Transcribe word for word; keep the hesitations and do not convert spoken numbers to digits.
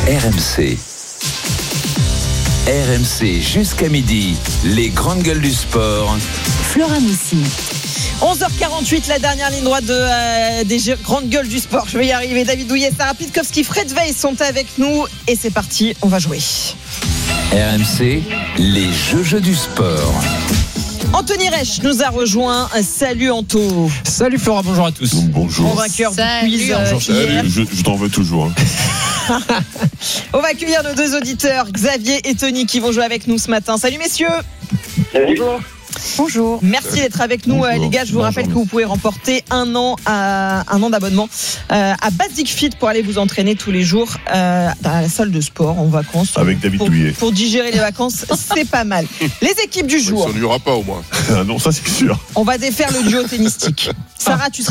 R M C. R M C jusqu'à midi, les grandes gueules du sport. Flora Moussi. onze heures quarante-huit, la dernière ligne droite de, euh, des grandes gueules du sport. Je vais y arriver. David Douillet, Sarah Pitkowski, Fred Weiss sont avec nous. Et c'est parti, on va jouer. R M C, les jeux du sport. Anthony Reich nous a rejoint. Salut Anto. Salut Flora, bonjour à tous. Bonjour. Mon vainqueur Salut. du quiz euh, Bonjour, hier. je, je t'en veux toujours. Hein. On va accueillir nos deux auditeurs, Xavier et Tony, qui vont jouer avec nous ce matin. Salut messieurs. Bonjour. Bonjour. Merci d'être avec nous, Bonjour. les gars. Je vous Bonjour. rappelle que vous pouvez remporter un an, à, un an d'abonnement euh, à Basic Fit pour aller vous entraîner tous les jours euh, dans la salle de sport en vacances. Avec David pour, Douillet. pour digérer les vacances, c'est pas mal. Les équipes du jour. Ça n'y aura pas au moins. Ah non, ça c'est sûr. On va défaire le duo tennistique. Sarah, tu seras